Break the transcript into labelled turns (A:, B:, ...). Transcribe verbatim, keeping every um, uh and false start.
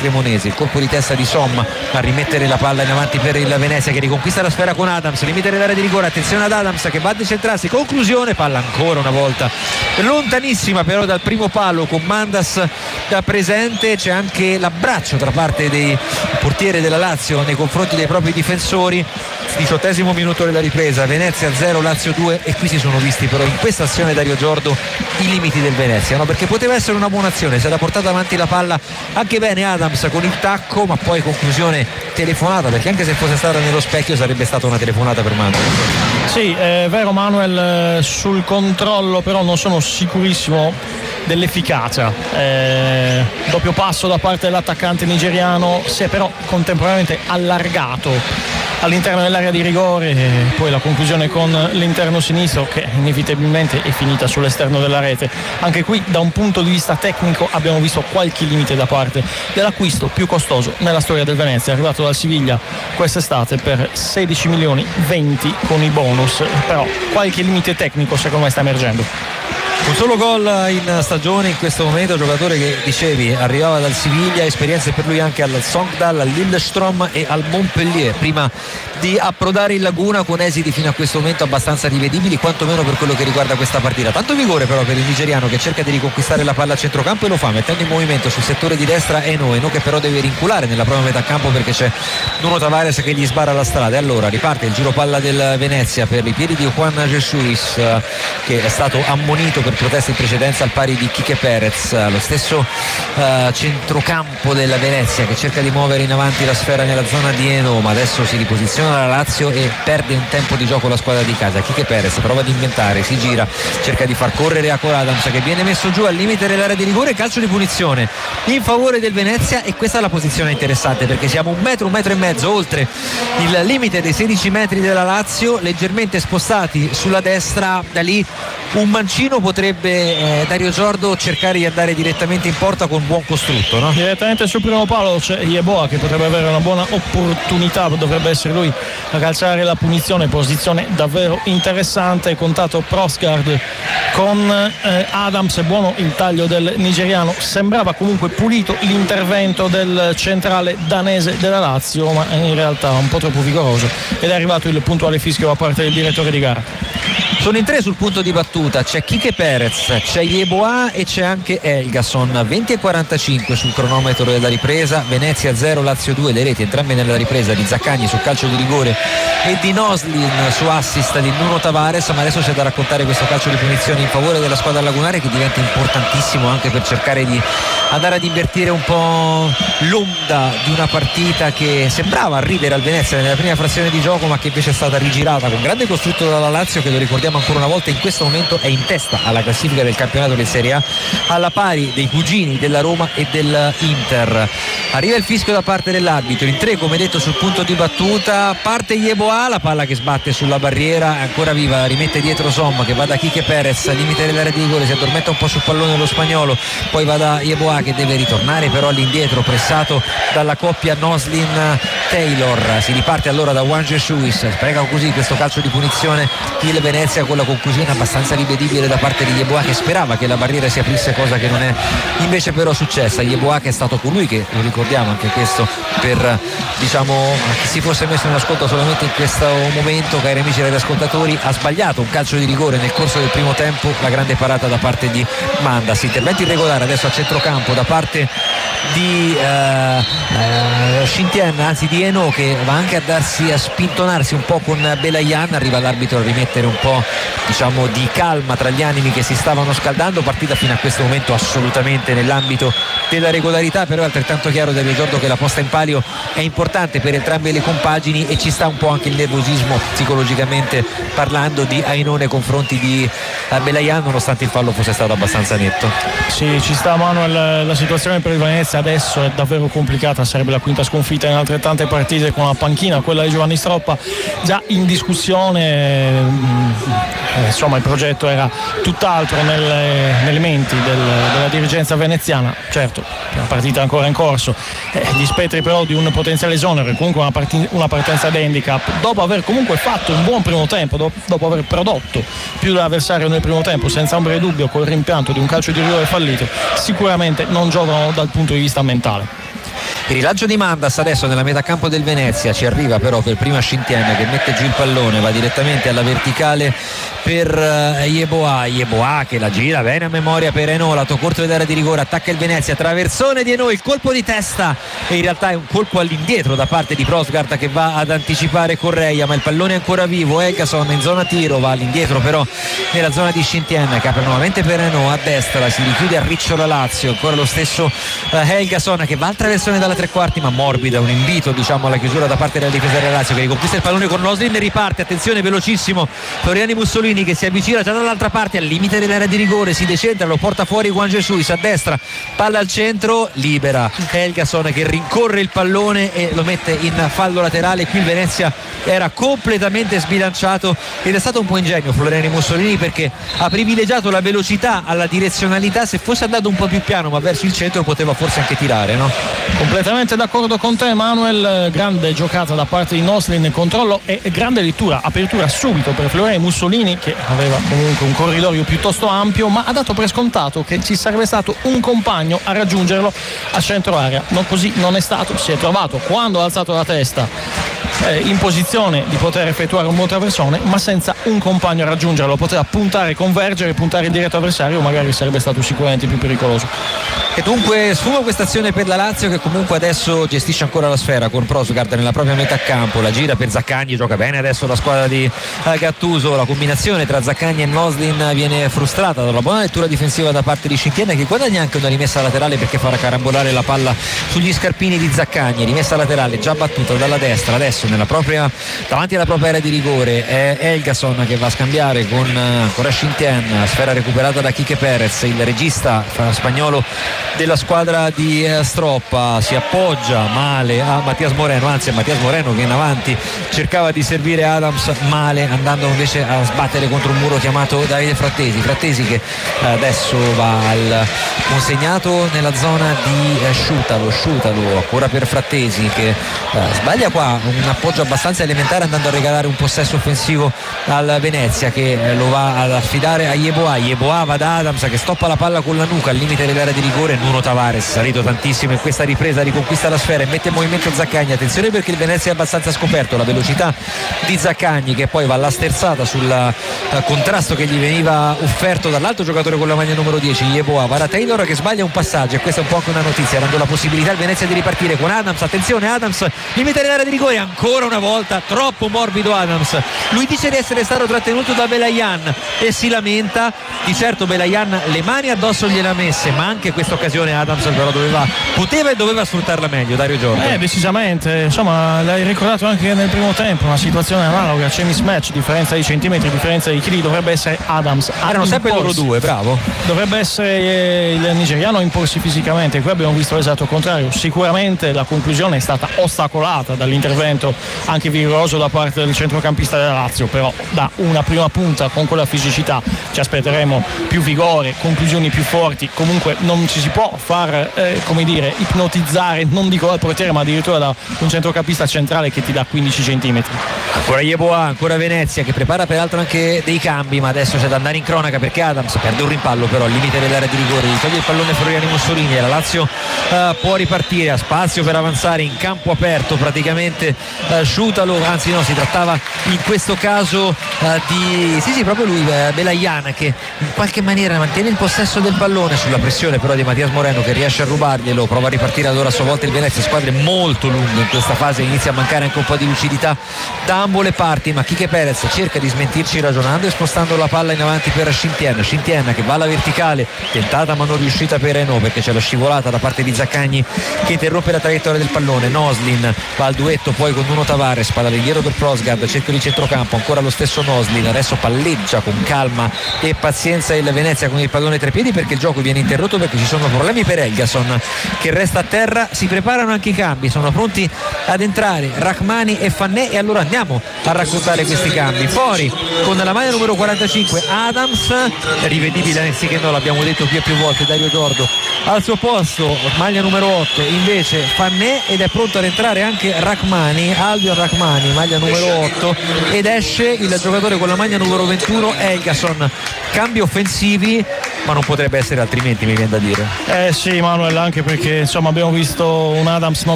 A: cremonesi. Il colpo di testa di Somma a rimettere la palla in avanti per il Venezia, che riconquista la sfera con Adams, limite dell'area di rigore, attenzione ad Adams che va a decentrarsi, conclusione, palla ancora una volta lontanissima però dal primo palo con Mandas da presente. C'è anche l'abbraccio tra parte dei portieri della Lazio nei confronti dei propri difensori. Diciottesimo minuto della ripresa, Venezia zero Lazio due, e qui si sono visti però in questa azione Dario Giordo i limiti del Venezia, no? Perché poteva essere una buona azione, si era portata avanti la palla anche bene Adams con il tacco, ma poi conclusione telefonata, perché anche se fosse stata nello specchio sarebbe stata una telefonata per Manuel.
B: Sì, è vero Manuel, sul controllo però non sono sicurissimo dell'efficacia. Eh, doppio passo da parte dell'attaccante nigeriano, si è però contemporaneamente allargato all'interno dell'area di rigore, e poi la conclusione con l'interno sinistro che inevitabilmente è finita sull'esterno della rete. Anche qui da un punto di vista tecnico abbiamo visto qualche limite da parte dell'acquisto più costoso nella storia del Venezia, arrivato dal Siviglia quest'estate per sedici milioni, venti con i bonus, però qualche limite tecnico secondo me sta emergendo.
A: Un solo gol in stagione in questo momento, giocatore che dicevi arrivava dal Siviglia, esperienze per lui anche al Sogndal, al Lillestrøm e al Montpellier prima di approdare in Laguna, con esiti fino a questo momento abbastanza rivedibili, quantomeno per quello che riguarda questa partita. Tanto vigore però per il nigeriano che cerca di riconquistare la palla a centrocampo e lo fa mettendo in movimento sul settore di destra Eno, Eno che però deve rinculare nella propria metà campo perché c'è Nuno Tavares che gli sbarra la strada. E allora riparte il giro palla del Venezia per i piedi di Juan Jesus, che è stato ammonito per protesta in precedenza al pari di Quique Perez. Lo stesso uh, centrocampo della Venezia che cerca di muovere in avanti la sfera nella zona di Eno, ma adesso si riposiziona la Lazio e perde un tempo di gioco la squadra di casa. Quique Perez prova ad inventare, si gira, cerca di far correre Akor Adams che viene messo giù al limite dell'area di rigore, calcio di punizione in favore del Venezia. E questa è la posizione interessante perché siamo un metro, un metro e mezzo oltre il limite dei sedici metri della Lazio, leggermente spostati sulla destra. Da lì un mancino potrebbe eh, Dario Giordo cercare di andare direttamente in porta con un buon costrutto, no?
B: Direttamente sul primo palo c'è Yeboah che potrebbe avere una buona opportunità, dovrebbe essere lui a calciare la punizione, posizione davvero interessante. Contato Prosgard con eh, Adams, è buono il taglio del nigeriano, sembrava comunque pulito l'intervento del centrale danese della Lazio, ma in realtà un po' troppo vigoroso, ed è arrivato il puntuale fischio da parte del direttore di gara.
A: Sono in tre sul punto di battuta, c'è Quique Perez, c'è Yeboah e c'è anche Elgason. Venti e quarantacinque sul cronometro della ripresa, Venezia zero Lazio due, le reti entrambe nella ripresa di Zaccagni sul calcio di rigore e di Noslin su assist di Nuno Tavares. Ma adesso c'è da raccontare questo calcio di punizione in favore della squadra lagunare, che diventa importantissimo anche per cercare di andare ad invertire un po' l'onda di una partita che sembrava arridere al Venezia nella prima frazione di gioco, ma che invece è stata rigirata con grande costrutto dalla Lazio, che lo ricordiamo ancora una volta in questo momento è in testa alla classifica del campionato di Serie A, alla pari dei cugini della Roma e dell'Inter. Arriva il fischio da parte dell'arbitro, in tre come detto sul punto di battuta, parte Yeboah, la palla che sbatte sulla barriera, è ancora viva, rimette dietro Somma che va da Quique Perez, limite dell'area di rigore, si addormenta un po' sul pallone lo spagnolo, poi va da Yeboah che deve ritornare però all'indietro, pressato dalla coppia Noslin-Taylor. Si riparte allora da Juan Jesus, sprega così questo calcio di punizione il Venezia, con la conclusione abbastanza rivedibile da parte di Yeboah che sperava che la barriera si aprisse, cosa che non è invece però successa. Yeboah che è stato colui che, lo ricordiamo anche questo per diciamo chi si fosse messo in ascolto solamente in questo momento, cari amici radioascoltatori, ha sbagliato un calcio di rigore nel corso del primo tempo, la grande parata da parte di Mandas. Intervento irregolare adesso a centrocampo da parte di uh, uh, Xintien, anzi di Eno, che va anche a darsi a spintonarsi un po' con Belayan. Arriva l'arbitro a rimettere un po' diciamo di calma tra gli animi che si stavano scaldando. Partita fino a questo momento assolutamente nell'ambito della regolarità, però è altrettanto chiaro Dario Giordo che la posta in palio è importante per entrambe le compagini e ci sta un po' anche il nervosismo psicologicamente parlando di Aino nei confronti di Belayan, nonostante il fallo fosse stato abbastanza netto.
B: Sì, ci sta Manuel, la situazione per il Venezia adesso è davvero complicata, sarebbe la quinta sconfitta in altrettante partite con la panchina, quella di Giovanni Stroppa già in discussione. Insomma il progetto era tutt'altro nelle, nelle menti del, della dirigenza veneziana. Certo, una partita ancora in corso, eh, gli spettri però di un potenziale esonero, comunque una, parti, una partenza da handicap dopo aver comunque fatto un buon primo tempo, dopo, dopo aver prodotto più dell'avversario nel primo tempo, senza ombra di dubbio, col rimpianto di un calcio di rigore fallito, sicuramente non giocano dal punto di vista mentale.
A: Il rilancio di Mandas adesso nella metà campo del Venezia, ci arriva però per prima Scintienne che mette giù il pallone, va direttamente alla verticale per uh, Yeboah, Yeboah che la gira bene a memoria per Eno, lato corto dell'area di rigore, attacca il Venezia, traversone di Eno, il colpo di testa e in realtà è un colpo all'indietro da parte di Prosgard che va ad anticipare Correia, ma il pallone è ancora vivo. Elgason in zona tiro, va all'indietro però nella zona di Scintienne che apre nuovamente per Eno, a destra si richiude a riccio la Lazio, ancora lo stesso uh, Helgason che va al traversone dalla tre quarti ma morbida, un invito diciamo alla chiusura da parte della difesa della Lazio che riconquista il pallone con Noslin e riparte, attenzione velocissimo Floriani Mussolini che si avvicina già dall'altra parte al limite dell'area di rigore, si decentra, lo porta fuori Juan Jesus a destra, palla al centro, libera Helgason che rincorre il pallone e lo mette in fallo laterale. Qui il Venezia era completamente sbilanciato ed è stato un po' ingenio Floriani Mussolini perché ha privilegiato la velocità alla direzionalità, se fosse andato un po' più piano ma verso il centro poteva forse anche tirare, no?
B: Completamente d'accordo con te Manuel, grande giocata da parte di Noslin nel controllo e grande lettura, apertura subito per Floriani Mussolini che aveva comunque un corridoio piuttosto ampio ma ha dato per scontato che ci sarebbe stato un compagno a raggiungerlo a centro area, non così non è stato, si è trovato quando ha alzato la testa eh, in posizione di poter effettuare un buon traversone ma senza un compagno a raggiungerlo, poteva puntare, convergere, puntare il diretto avversario, magari sarebbe stato sicuramente più pericoloso.
A: E dunque sfuma questa azione per la Lazio che comunque adesso gestisce ancora la sfera con Prosgard nella propria metà campo, la gira per Zaccagni, gioca bene adesso la squadra di Gattuso, la combinazione tra Zaccagni e Noslin viene frustrata dalla buona lettura difensiva da parte di Scintienne che guadagna anche una rimessa laterale perché farà carambolare la palla sugli scarpini di Zaccagni, rimessa laterale già battuta dalla destra, adesso nella propria, davanti alla propria area di rigore è Helgason che va a scambiare con ancora Scintienne, sfera recuperata da Quique Perez, il regista spagnolo della squadra di Stroppa, si appoggia male a Mattias Moreno, anzi a Mattias Moreno che in avanti cercava di servire Adams male, andando invece a sbattere contro un muro chiamato Davide Frattesi Frattesi che adesso va al consegnato nella zona di Sciutalo Sciutalo ancora per Frattesi che eh, sbaglia qua un appoggio abbastanza elementare andando a regalare un possesso offensivo al Venezia che eh, lo va ad affidare a Yeboah. Yeboah va da Adams che stoppa la palla con la nuca al limite dell'area di rigore. Nuno Tavares salito tantissimo in questa ripresa, riconquista la sfera e mette in movimento Zaccagni, attenzione perché il Venezia è abbastanza scoperto, la velocità di Zaccagni che poi va alla sterzata sul uh, contrasto che gli veniva offerto dall'altro giocatore con la maglia numero dieci Yeboah, va da Taylor che sbaglia un passaggio e questa è un po' anche una notizia dando la possibilità al Venezia di ripartire con Adams, attenzione Adams limite dell'area di rigore, ancora una volta troppo morbido Adams, lui dice di essere stato trattenuto da Belayan e si lamenta, di certo Belayan le mani addosso gliele ha messe ma anche questa occasione Adams però doveva, poteva e doveva sfruttarla meglio. Dario Giorgio.
B: Eh decisamente, insomma l'hai ricordato anche nel primo tempo, una situazione analoga, c'è mismatch, differenza di centimetri, differenza di chili, dovrebbe essere Adams
A: erano sempre loro due, bravo,
B: dovrebbe essere il nigeriano a imporsi fisicamente, qui abbiamo visto l'esatto contrario, sicuramente la conclusione è stata ostacolata dall'intervento anche vigoroso da parte del centrocampista della Lazio, però da una prima punta con quella fisicità ci aspetteremo più vigore, conclusioni più forti, comunque non ci si può far eh, come dire ipnotizzare, non dico dal portiere ma addirittura da un centrocampista centrale che ti dà quindici centimetri.
A: Ancora Yeboah, ancora Venezia che prepara peraltro anche dei cambi ma adesso c'è da andare in cronaca perché Adams perde un rimpallo però al limite dell'area di rigore, gli toglie il pallone Floriani Mussolini e la Lazio uh, può ripartire, ha spazio per avanzare in campo aperto praticamente uh, Sciutalo, anzi no si trattava in questo caso uh, di sì sì proprio lui uh, Belayan che in qualche maniera mantiene il possesso del pallone sulla pressione però di Mattias Moreno che riesce a rubarglielo, prova a ripartire allora a sua volta il Venezia, squadre molto lunghe in questa fase, inizia a mancare anche un po' di lucidità da ambo le parti ma Quique Perez cerca di smentirci ragionando e spostando la palla in avanti per Scintienne, Scintienne che va alla verticale, tentata ma non riuscita per Eno perché c'è la scivolata da parte di Zaccagni che interrompe la traiettoria del pallone, Noslin va al duetto poi con Nuno Tavares, palla all'indietro per Prosgard, cerchio di centrocampo, ancora lo stesso Noslin, adesso palleggia con calma e pazienza il Venezia con il pallone tra i piedi perché il gioco viene interrotto perché ci sono problemi per Helgason che resta a terra, si preparano anche i cambi, sono pronti ad entrare Rahmani e Fanné e allora andiamo a raccontare questi cambi. Fuori con la maglia numero quarantacinque Adams, rivedibile anzi che no, l'abbiamo detto più e più volte Dario Giorgio, al suo posto maglia numero otto invece Fanné ed è pronto ad entrare anche Rahmani, Albion Rahmani maglia numero otto ed esce il giocatore con la maglia numero ventuno Helgason, cambi offensivi ma non potrebbe essere altrimenti mi viene da dire.
B: Eh sì Manuel, anche perché insomma abbiamo visto un Adams non